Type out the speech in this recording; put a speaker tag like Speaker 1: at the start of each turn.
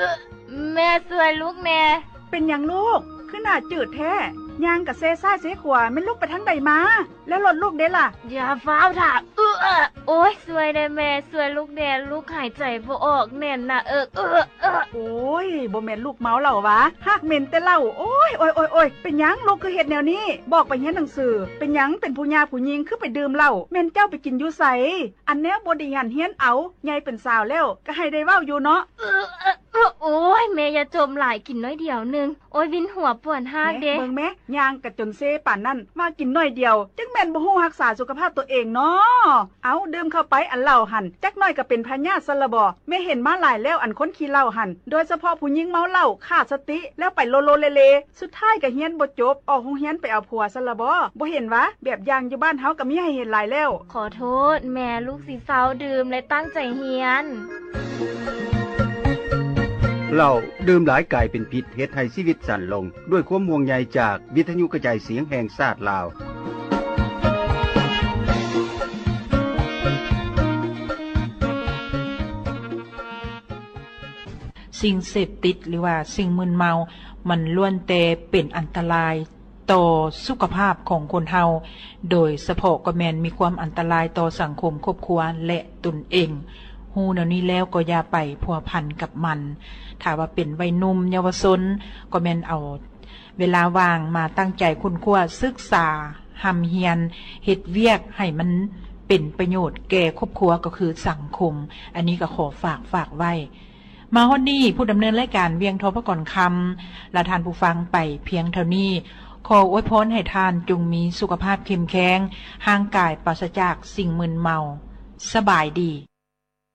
Speaker 1: แม่สวยลูกแน่
Speaker 2: เป็นหยังลูกขึ้นหน้าจืดแท้ย่างกับเซซ่าเซขวาไม่ลูกไปทั้งใดมาแล้วรถลูกเด้ล่ะ
Speaker 1: อย่าฟ้าวถ่าโอ้ยสวยได้แม่สวยลูกแน่ลูกหายใจบ่ออกแน่นนะ
Speaker 2: โอ้ยบ่แม่นลูกเมาเหล่าวะฮักเม่นแต่เล่าโอ้ยเป็นหยังลูกคือเฮ็ดแนวนี้บอกไปเรียนหนังสือเป็นหยังเป็นผู้หญิงผู้หญิงคือไปดื่มเหล้าแม่นเจ้าไปกินอยู่ไสอันแนวบ่ได้หันเฮียนเอาใหญ่เป็นสาวแล้วก็ให้ได้เว้าอยู่เนาะ
Speaker 1: โอ้ยแม่อย่าจมหลายกินน้อยเดียวนึงโอ้ยวินหัวปวดฮากเด้
Speaker 2: เบิ่งแม่ย่างกะจนเซป่านนั้นมากินน้อยเดียวจังแม่นบ่ฮู้รักษาสุขภาพตัวเองเนาะเอาดื่มเข้าไปอันเหล้าหั่นจักน้อยก็เป็นพยาธิซะละบ่แม่เห็นมาหลายแล้วอันคนขี้เหล้าหั่นโดยเฉพาะผู้หญิงเมาเหล้าขาดสติแล้วไปโลโลเลสุดท้ายก็เฮียนบ่จบออกโรงเรียนไปเอาผัวซะละบ่เห็นวะแบบอย่างอยู่บ้านเฮาก็มีให้เห็นหลายแล้ว
Speaker 1: ขอโทษแม่ลูกสิเฝ้าดื่มและตั้งใจเรียน
Speaker 3: เหล้าดื่มหลายกลายเป็นพิษเฮ็ดให้ชีวิตสั้นลงด้วยความห่วงใยจากวิทยุกระจายเสียงแห่งชาติลาว
Speaker 4: สิ่งเสพติดหรือว่าสิ่งมึนเมามันล้วนแต่เป็นอันตรายต่อสุขภาพของคนเฮาโดยเฉพาะก็แม่นมีความอันตรายต่อสังคมครอบครัวและตนเองฮู้แนวนี้แล้วก็อย่าไปพัวพันกับมันถ้าว่าเป็นวัยหนุ่มเยาวชนก็แม่นเอาเวลาว่างมาตั้งใจคุ้นคว้าศึกษาหำเฮียนเฮ็ดเวียกให้มันเป็นประโยชน์แก่ครอบครัวก็คือสังคมอันนี้ก็ขอฝากไว้มาฮอดนี้ผู้ดำเนินรายการเวียงทอพก่อนคำและท่านผู้ฟังไปเพียงเท่านี้ขออวยพรให้ท่านจงมีสุขภาพเข้มแข็งห่างกายปราศจากสิ่งมึนเมาสบายดี